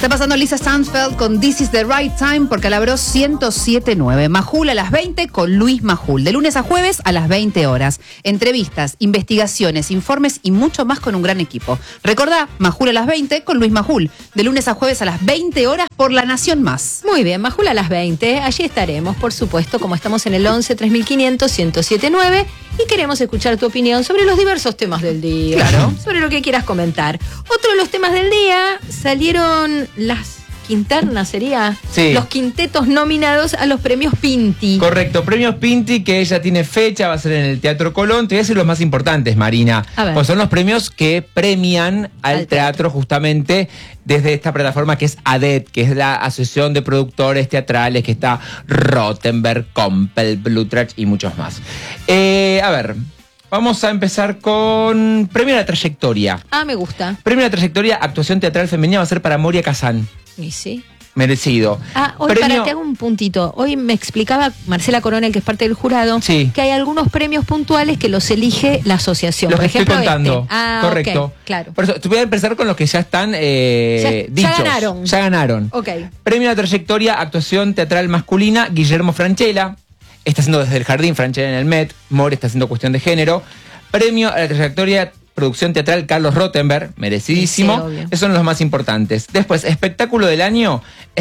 Está pasando Lisa Stansfeld con This is the Right Time por Calabro 107.9. Majul a las 20 con Luis Majul. De lunes a jueves a las 20 horas. Entrevistas, investigaciones, informes y mucho más con un gran equipo. Recordá, Majul a las 20 con Luis Majul. De lunes a jueves a las 20 horas por La Nación Más. Muy bien, Majul a las 20. Allí estaremos, por supuesto, como estamos en el 11 3500 1079 y queremos escuchar tu opinión sobre los diversos temas del día. Claro. Sobre lo que quieras comentar. Otro de los temas del día, salieron las quinternas, sería Sí. los quintetos nominados a los premios Pinti. Correcto, premios Pinti, que ya tiene fecha, va a ser en el Teatro Colón. Te voy a decir los más importantes, Marina. A ver. Pues son los premios que premian al Al teatro justamente desde esta plataforma que es ADET, que es la Asociación de Productores Teatrales, que está Rottenberg, Compel, Blutrach y muchos más. A ver, vamos a empezar con Premio a la Trayectoria. Ah, me gusta. Premio a la Trayectoria, actuación teatral femenina, va a ser para Moria Kazan. Y sí. Merecido. Ah, hoy te hago un puntito. Hoy me explicaba Marcela Coronel, que es parte del jurado, Sí. que hay algunos premios puntuales que los elige la asociación. Los Por que ejemplo, estoy contando. Correcto. Ok, Claro. Por eso, te voy a empezar con los que ya están dichos. Ya ganaron. Ya ganaron. Ok. Premio a la Trayectoria, actuación teatral masculina, Guillermo Francella. Está haciendo Desde el Jardín, Francella en el Met. More está haciendo Cuestión de Género. Premio a la Trayectoria, producción teatral, Carlos Rottenberg, merecidísimo. Sí, obvio. Esos son los más importantes. Después, espectáculo del año.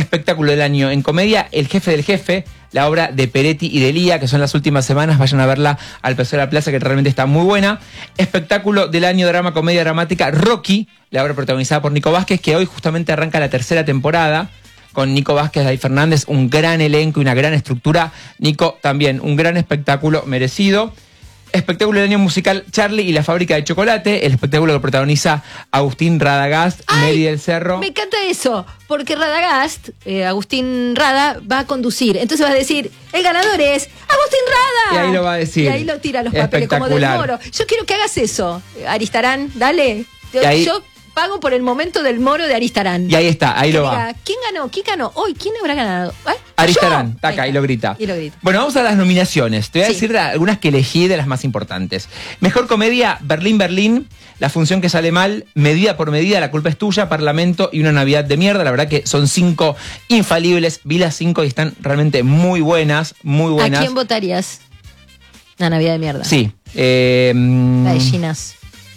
En comedia, El Jefe del Jefe, la obra de Peretti y de Lía, que son las últimas semanas. Vayan a verla al Paseo de la Plaza, que realmente está muy buena. Espectáculo del año, drama, comedia dramática, Rocky, la obra protagonizada por Nico Vázquez, que hoy justamente arranca la tercera temporada. Con Nico Vázquez, David Fernández, un gran elenco y una gran estructura. Nico también, un gran espectáculo merecido. Espectáculo del año musical, Charlie y la fábrica de chocolate, el espectáculo que protagoniza Agustín Radagast, Mary del Cerro. Me encanta eso, porque Radagast, Agustín Rada, va a conducir. Entonces va a decir, el ganador es Agustín Rada. Y ahí lo va a decir. Y ahí lo tira los papeles como del Espectacular. Moro. Yo quiero que hagas eso, Aristarán, dale. Y ahí- Yo pago por el momento del Moro de Aristarán. Y ahí está, ahí Que lo diga, va. ¿quién ganó? ¿Quién ganó? Hoy, ¿quién habrá ganado? ¿Eh? Aristarán, Yo. taca, Ahí y lo grita. Y lo grita. Bueno, vamos a las nominaciones. Te voy a Sí. decir algunas que elegí de las más importantes. Mejor comedia, Berlín, Berlín. La función que sale mal, Medida por medida, La culpa es tuya, Parlamento y Una Navidad de mierda. La verdad que son 5 infalibles. Vi las 5 y están realmente muy buenas, muy buenas. ¿A quién votarías? La Navidad de mierda. Sí. La de Ginás.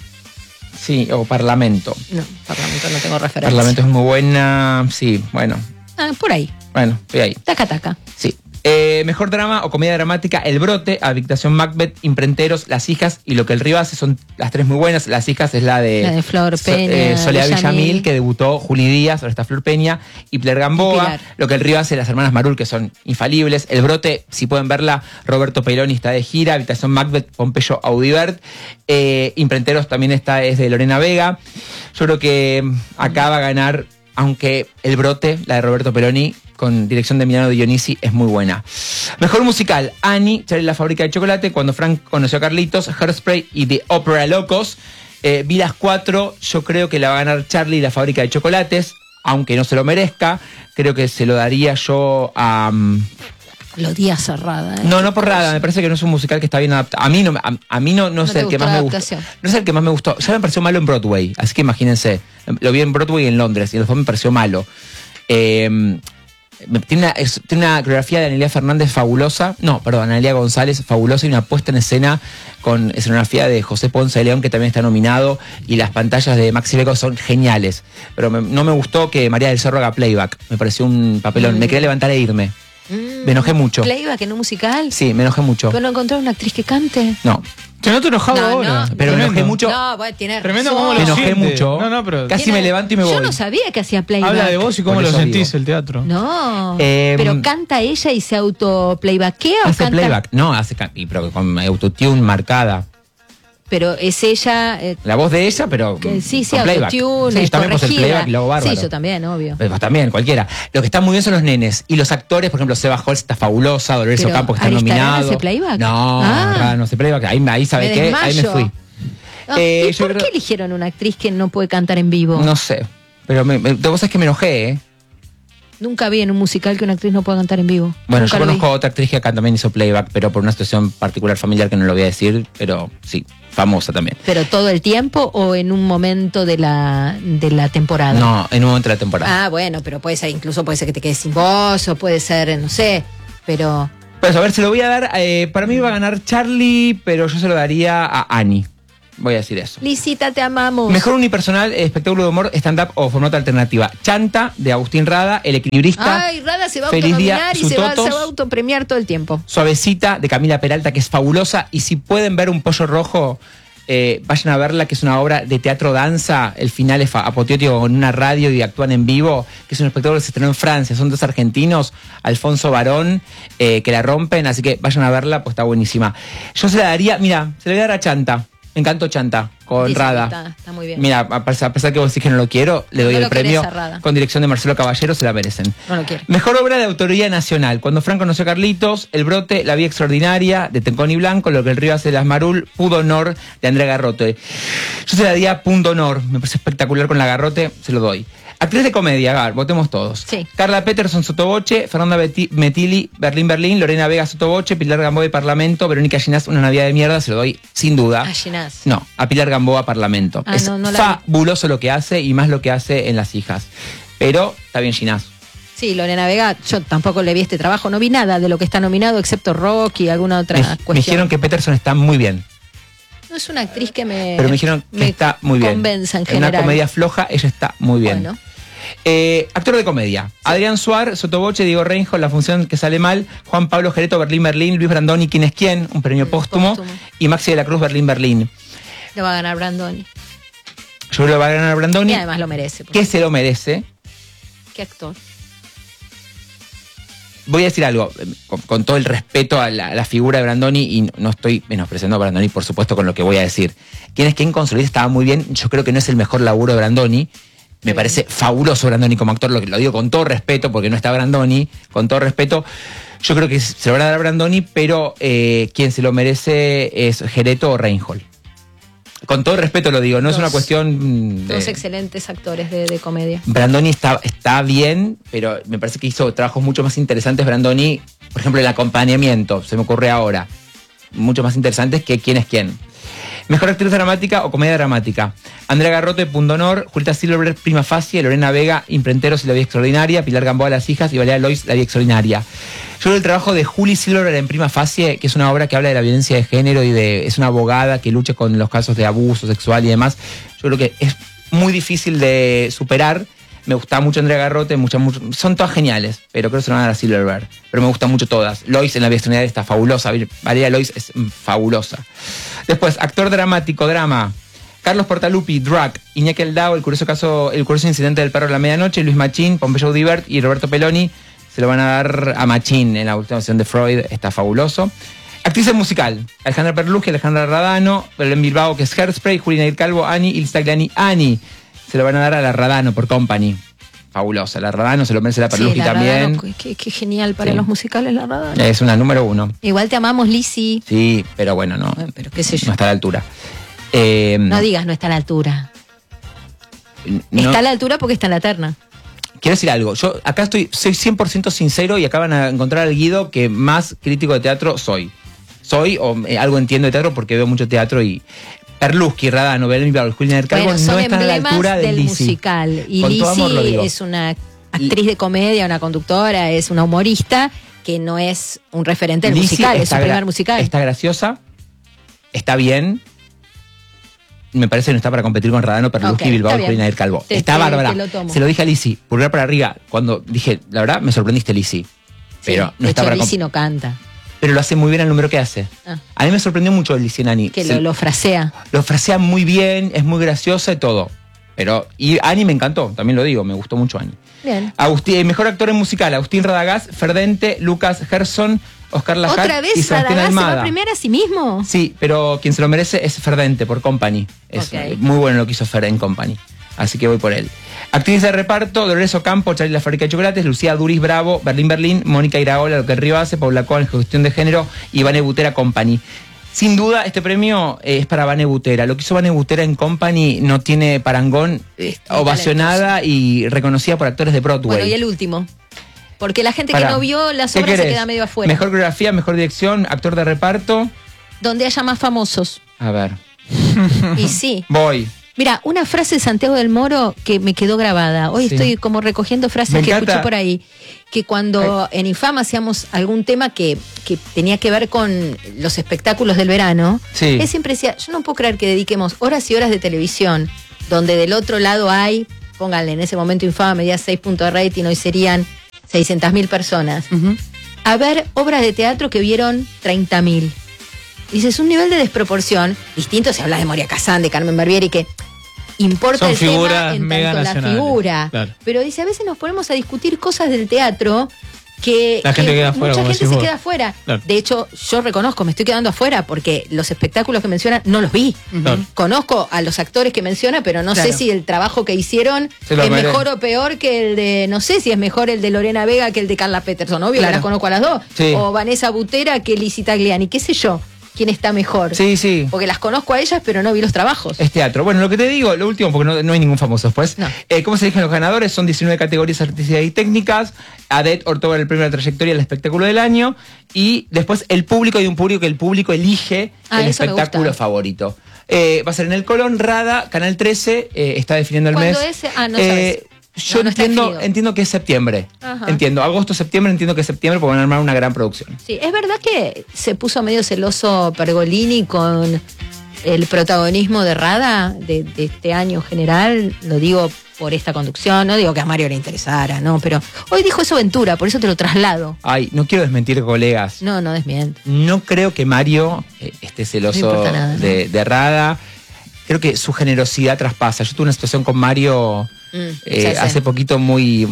Sí, o Parlamento. No, Parlamento no tengo referencia. Parlamento es muy buena. Sí, bueno. Ah, por ahí. Bueno, estoy ahí. Taca, taca. Sí. Mejor drama o comedia dramática, El Brote, Adictación Macbeth, Imprenteros, Las Hijas y Lo que el río hace. Son las 3 muy buenas. Las Hijas es la de Flor Peña, Soledad Villamil. Villamil, que debutó Juli Díaz, ahora está Flor Peña, y Pilar Gamboa. Pilar. Lo que el río hace, las hermanas Marul, que son infalibles. El Brote, si pueden verla, Roberto Peironi está de gira. Habitación Macbeth, Pompeyo Audibert. Imprenteros también es de Lorena Vega. Yo creo que acá va a ganar, aunque El Brote, la de Roberto Peroni, con dirección de Milano Dionisi, es muy buena. Mejor musical, Annie, Charlie y la fábrica de chocolate, Cuando Frank conoció a Carlitos, Hairspray y The Opera Locos. Vi las 4, yo creo que la va a ganar Charlie y la fábrica de chocolates, aunque no se lo merezca. Creo que se lo daría yo a... Los días cerrada. No por nada, me parece que no es un musical que está bien adaptado. A mí no es te el que gustó más la me gustó. adaptación. No es el que más me gustó. Ya me pareció malo en Broadway, así que imagínense. Lo vi en Broadway y en Londres, y los dos me pareció malo. Tiene una coreografía de Anelia Fernández fabulosa. No, perdón, Anelia González fabulosa, y una puesta en escena con escenografía de José Ponce de León, que también está nominado, y las pantallas de Maxi Beco son geniales. Pero no me gustó que María del Cerro haga playback. Me pareció un papelón. Me quería levantar e irme. Me enojé mucho. ¿Playback en un musical? Sí, me enojé mucho. ¿Pero no encontrar una actriz que cante? No, Te noto enojado No, ahora. no. pero me enojé Tremendo. mucho. No, bueno, tiene Tremendo razón. cómo Me lo enojé siente. mucho. No, pero Casi Tiene- me levanto y me voy. Yo no sabía que hacía playback. habla de vos y cómo Por lo eso sentís digo. el teatro. No, Eh, pero canta ella y se auto-playbackea o Hace canta... playback. No, pero con autotune marcada. Pero es ella... La voz de ella, pero que sí, con playback. autotune, Sí, yo también puse el corregida. playback y lo hago bárbaro. Sí, yo también, obvio. Pero vos también, cualquiera. Lo que está muy bien son los nenes. Y los actores, por ejemplo, Seba Holz está fabulosa, Dolores Pero, Ocampo, que está ¿Aristarán nominado. hace playback? No, Ah. no hace playback. Ahí ¿sabe Me qué? Ahí me desmayo. fui. Ah, ¿Y yo por creo- qué eligieron una actriz que no puede cantar en vivo? No sé. Pero vos sabés que me enojé, ¿eh? Nunca vi en un musical que una actriz no pueda cantar en vivo. Bueno, Nunca yo lo vi. conozco a otra actriz que acá también hizo playback, pero por una situación particular familiar que no lo voy a decir, pero sí, famosa también. ¿Pero todo el tiempo o en un momento de la temporada? No, en un momento de la temporada. Ah, bueno, pero puede ser, incluso puede ser que te quedes sin voz, o puede ser, no sé, pero... Pues a ver, se lo voy a dar, para mí va a ganar Charlie, pero yo se lo daría a Annie. Voy a decir eso. Lisita, te amamos. Mejor unipersonal, espectáculo de humor, stand-up o formato alternativa. Chanta, de Agustín Rada, El Equilibrista. Ay, Rada se va a Feliz Día, autonominar y se va a Sutotos. autopremiar todo el tiempo. Suavecita, de Camila Peralta, que es fabulosa. Y si pueden ver Un Pollo Rojo, vayan a verla, que es una obra de teatro-danza. El final es apoteótico con una radio y actúan en vivo, que es un espectáculo que se estrenó en Francia. Son dos argentinos, Alfonso Barón, que la rompen. Así que vayan a verla, pues está buenísima. Yo se la daría, mira, se la voy a dar a Chanta. Me encantó Chanta, con Dice Rada. que está muy bien. Mira, a pesar que vos decís que no lo quiero, le doy No el lo querés premio a Rada. con dirección de Marcelo Caballero, se la merecen. No lo quiere. Mejor obra de autoría nacional. Cuando Franco conoció a Carlitos, El Brote, La Vía Extraordinaria, de Tenconi Blanco, Lo que el río hace de las Marul, Pudo Honor, de Andrea Garrote. Yo se la daría Punto Honor, me parece espectacular con la Garrote, se lo doy. Actriz de comedia, a ver, votemos todos. Sí. Carla Peterson, Sotoboche, Fernanda Metilli, Berlín, Lorena Vega, Sotoboche, Pilar Gamboa, Parlamento, Verónica Ginás, Una Navidad de Mierda, se lo doy sin duda. A Ginás. No, a Pilar Gamboa, Parlamento. Ah, es no la vi. fabuloso lo que hace y más lo que hace en Las Hijas. Pero está bien Ginás. Sí, Lorena Vega, yo tampoco le vi este trabajo, no vi nada de lo que está nominado, excepto Rock y alguna otra Me cuestión. dijeron que Peterson está muy bien. No es una actriz que me... Pero me dijeron que me está muy bien. convenza en En general. una comedia floja, ella está muy bien. Bueno. Actor de comedia. Adrián Suar, Sotoboche, Diego Reinhold, La función que sale mal, Juan Pablo Gereto, Berlín, Luis Brandoni, ¿Quién es quién? Un premio póstumo. Y Maxi de la Cruz, Berlín. Lo va a ganar Brandoni. Yo creo que va a ganar Brandoni. Y además lo merece. Que se lo merece. ¿Qué actor? Voy a decir algo, con todo el respeto a la figura de Brandoni, y no estoy menospreciando a Brandoni, por supuesto, con lo que voy a decir. ¿Quién es quién? Con Solís estaba muy bien. Yo creo que no es el mejor laburo de Brandoni. Me parece fabuloso Brandoni como actor, lo digo con todo respeto, porque no está Brandoni, con todo respeto. Yo creo que se lo van a dar a Brandoni, pero quien se lo merece es Gereto o Reinhold. Con todo respeto lo digo, no es una cuestión Dos excelentes actores de comedia. Brandoni está bien, pero me parece que hizo trabajos mucho más interesantes Brandoni, por ejemplo, el acompañamiento, se me ocurre ahora, mucho más interesantes que quién es quién. Mejor actriz dramática o comedia dramática. Andrea Garrote, Punto Honor, Julieta Silverberg, Prima Facie, Lorena Vega, Imprenteros y La Vía Extraordinaria, Pilar Gamboa, Las Hijas y Valeria Lois, La Vía Extraordinaria. Yo creo el trabajo de Juli Silverberg en Prima Facie, que es una obra que habla de la violencia de género y es una abogada que lucha con los casos de abuso sexual y demás. Yo creo que es muy difícil de superar. Me gusta mucho Andrea Garrote, son todas geniales, pero creo que se van a dar a Silverberg. Pero me gustan mucho todas. Lois en La Vía Extraordinaria está fabulosa, Valeria Lois es fabulosa. Después, actor dramático, drama. Carlos Portalupi, Drag, Iñaki Aldao, el curioso incidente del perro de la medianoche, Luis Machín, Pompeyo Audibert y Roberto Peloni. Se lo van a dar a Machín en la última versión de Freud, está fabuloso. Actriz musical, Alejandra Perluji, Alejandra Radano, Belén Bilbao, que es Hairspray, Juliana Calvo, Ani, Ilsa Glani, Ani. Se lo van a dar a la Radano por Company. Fabulosa, la Radano se lo merece la Perluji también. Radano, qué genial para los musicales la Radano. Es una número 1. Igual te amamos, Lizzy. Sí, pero bueno, no. Pero qué sé yo. No está a la altura. No digas no está a la altura. Está a la altura porque está en la terna. Quiero decir algo, yo acá soy 100% sincero y acá van a encontrar al Guido que más crítico de teatro soy. Algo entiendo de teatro porque veo mucho teatro y Perluski, Radano, Belén Bilbao, Julián del Calvo no están a la altura del Lizzy. musical. Y Con todo amor lo Lizzy digo. es una actriz de comedia, una conductora, es una humorista que no es un referente del Lizzy musical, es su primer musical. Está graciosa, está bien. Me parece que no está para competir con Radano, Perluski, Bilbao y Julián del Calvo. Está bárbara. Se lo dije a Lizzy, pulgar para arriba, cuando dije, la verdad, me sorprendiste, Lizzy. Pero no está para Lizzy no canta. Pero lo hace muy bien el número que hace. A mí me sorprendió mucho Lizzy en Ani. Que lo frasea. Lo frasea muy bien, es muy graciosa y todo. Y Ani me encantó, también lo digo, me gustó mucho Ani. Bien. Mejor actor en musical, Agustín Radagás, Ferdente, Lucas Gerson, Oscar Lajat ¿Otra vez y Sebastián Radagás se Almada. va primero a sí mismo? Sí, pero quien se lo merece es Ferdente, por Company. Es muy bueno lo que hizo Fer en Company. Así que voy por él. Actriz de reparto, Dolores Ocampo, Charlie La Fábrica de Chocolates, Lucía Duris Bravo, Berlín, Mónica Iraola, Lo que el río hace, Paula Cohen, Gestión de Género y Vane Butera Company. Sin duda, este premio es para Vane Butera. Lo que hizo Vane Butera en Company no tiene parangón, ovacionada y reconocida por actores de Broadway. Bueno, y el último. Porque la gente Pará. que no vio las ¿Qué obras se querés? queda medio afuera. Mejor coreografía, mejor dirección, actor de reparto. Donde haya más famosos. A ver, Y sí. voy. Mira, una frase de Santiago del Moro que me quedó grabada. Hoy Sí. estoy como recogiendo frases Me que encanta. escuché por ahí. Que cuando en Infama hacíamos algún tema que tenía que ver con los espectáculos del verano, Sí. él siempre decía, yo no puedo creer que dediquemos horas y horas de televisión, donde del otro lado hay, pónganle en ese momento Infama, medía 6 puntos de rating, hoy serían 600.000 personas, Ujú. a ver obras de teatro que vieron 30.000. Dice, es un nivel de desproporción distinto si hablas de Moria Kazán, de Carmen Barbieri, que importa Son el tema figuras en mega tanto la nacionales, figura. claro. Pero dice, a veces nos ponemos a discutir cosas del teatro que, La gente queda afuera, mucha como gente decís se vos. queda afuera. Claro. De hecho, yo reconozco, me estoy quedando afuera porque los espectáculos que mencionan no los vi. Claro. Conozco a los actores que menciona, pero no Claro. sé si el trabajo que hicieron Se lo es merece. mejor o peor que el de, no sé si es mejor el de Lorena Vega que el de Carla Peterson. Obvio Claro. que las conozco a las dos. Sí. O Vanessa Butera que Lizzie Tagliani, qué sé yo, quién está mejor. Sí, sí. Porque las conozco a ellas, pero no vi los trabajos. Es teatro. Bueno, lo que te digo, lo último, porque no hay ningún famoso después. No. ¿Cómo se eligen los ganadores? Son 19 categorías artísticas y técnicas. Adet Ortega el premio de la trayectoria del espectáculo del año. Y después el público, y un público que el público elige Ah, el eso me espectáculo gusta. favorito. Va a ser en el Colón, Rada, Canal 13, está definiendo el mes. ¿Cuándo es? Ah, no sabes. Yo No está definido. entiendo que es septiembre. Ajá. Entiendo. Agosto, septiembre, entiendo que es septiembre porque van a armar una gran producción. Sí, es verdad que se puso medio celoso Pergolini con el protagonismo de Rada de este año en general, lo digo por esta conducción, no digo que a Mario le interesara, no, pero hoy dijo eso Ventura, por eso te lo traslado. Ay, no quiero desmentir, colegas. No, no desmiente. No creo que Mario esté No celoso importa nada, ¿no? de Rada. Creo que su generosidad traspasa. Yo tuve una situación con Mario ya sé. hace poquito muy...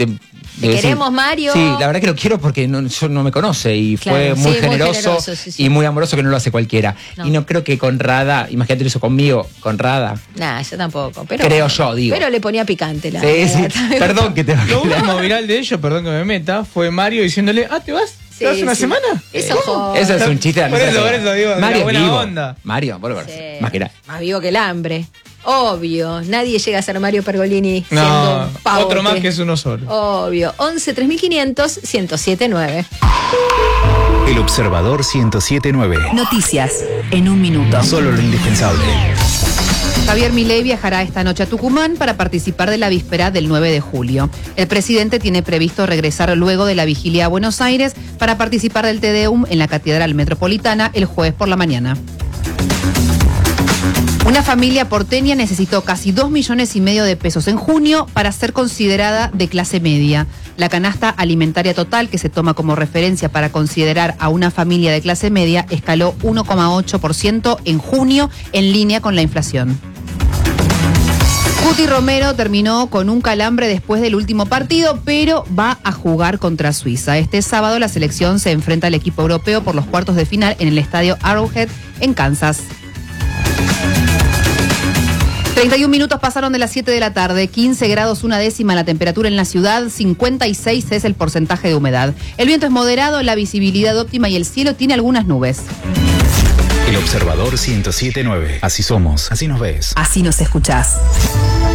Te queremos, Mario. Sí, la verdad que lo quiero porque yo no me conoce y Claro, fue sí, muy muy generoso, generoso, sí, sí. y muy amoroso, que no lo hace cualquiera. No. Y no creo que con Rada, imagínate lo hizo conmigo, con Rada. Nah, yo tampoco. Pero, Creo yo, digo. Pero le ponía picante la Sí, sí. la- Perdón que te Lo último viral de ellos, perdón que me meta, fue Mario diciéndole, ¿te vas? Sí, ¿Te vas una sí. semana? Eso joder. Eso es un chiste de Por eso digo, de la Mario es buena vivo. onda. Mario, bueno, Sí. más que nada. Más vivo que el hambre. Obvio, nadie llega a ser Mario Pergolini siendo No, un pavote. otro más que es uno solo. Obvio. 11 3500 1079. El Observador 107.9. Noticias en un minuto. Solo lo indispensable. Javier Milei viajará esta noche a Tucumán para participar de la víspera del 9 de julio. El presidente tiene previsto regresar luego de la vigilia a Buenos Aires para participar del Te Deum en la Catedral Metropolitana el jueves por la mañana. Una familia porteña necesitó casi 2,5 millones de pesos en junio para ser considerada de clase media. La canasta alimentaria total, que se toma como referencia para considerar a una familia de clase media, escaló 1,8% en junio, en línea con la inflación. Cuti Romero terminó con un calambre después del último partido, pero va a jugar contra Suiza. Este sábado la selección se enfrenta al equipo europeo por los cuartos de final en el estadio Arrowhead en Kansas. 31 minutos pasaron de las 7 de la tarde, 15 grados 1/10 la temperatura en la ciudad, 56 es el porcentaje de humedad. El viento es moderado, la visibilidad óptima y el cielo tiene algunas nubes. El Observador 107.9. Así somos, así nos ves. Así nos escuchás.